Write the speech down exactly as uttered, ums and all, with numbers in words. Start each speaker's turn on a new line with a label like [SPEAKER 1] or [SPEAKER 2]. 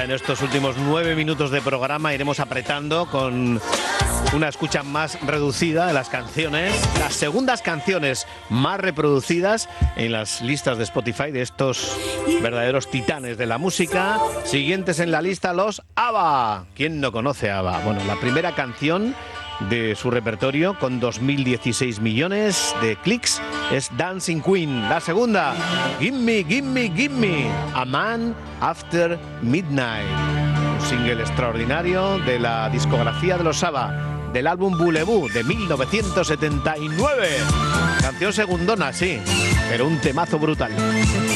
[SPEAKER 1] en estos últimos nueve minutos de programa iremos apretando con una escucha más reducida de las canciones, las segundas canciones más reproducidas en las listas de Spotify de estos verdaderos titanes de la música. Siguientes en la lista, los ABBA. ¿Quién no conoce a ABBA? Bueno, la primera canción de su repertorio con dos mil dieciséis millones de clics es Dancing Queen. La segunda, Gimme, Gimme, Gimme, A Man After Midnight, un single extraordinario de la discografía de los ABBA, del álbum Voulez-Vous de mil novecientos setenta y nueve. Canción segundona, sí, pero un temazo brutal.